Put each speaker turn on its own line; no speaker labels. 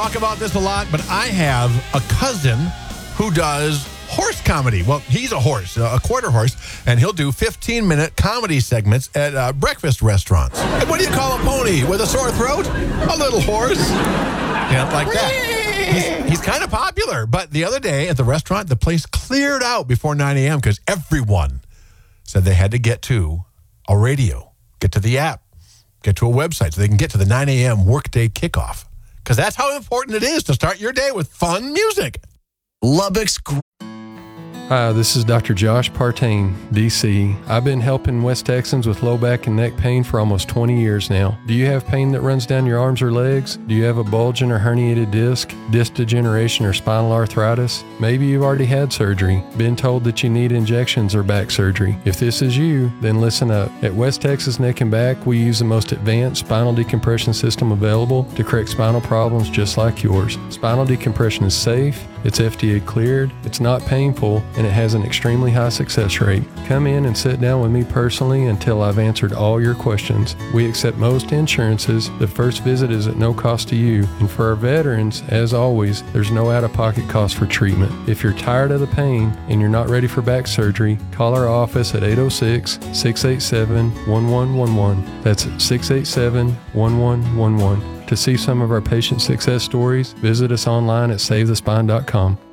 talk about this a lot, but I have a cousin who does horse comedy. Well, he's a horse, a quarter horse, and he'll do 15-minute comedy segments at breakfast restaurants. And what do you call a pony with a sore throat? A little horse. Yeah, like that. He's kind of popular, but the other day at the restaurant, the place cleared out before 9 a.m. because everyone said they had to get to a radio, get to the app, get to a website so they can get to the 9 a.m. workday kickoff. Because that's how important it is to start your day with fun music.
Lubbock's.
Hi, this is Dr. Josh Partain, DC. I've been helping West Texans with low back and neck pain for almost 20 years now. Do you have pain that runs down your arms or legs? Do you have a bulging or herniated disc degeneration, or spinal arthritis? Maybe you've already had surgery, been told that you need injections or back surgery. If this is you, then listen up. At West Texas Neck and Back, we use the most advanced spinal decompression system available to correct spinal problems just like yours. Spinal decompression is safe, it's FDA cleared, it's not painful, and it has an extremely high success rate. Come in and sit down with me personally until I've answered all your questions. We accept most insurances. The first visit is at no cost to you. And for our veterans, as always, there's no out-of-pocket cost for treatment. If you're tired of the pain and you're not ready for back surgery, call our office at 806-687-1111. That's 687-1111. To see some of our patient success stories, visit us online at SaveTheSpine.com.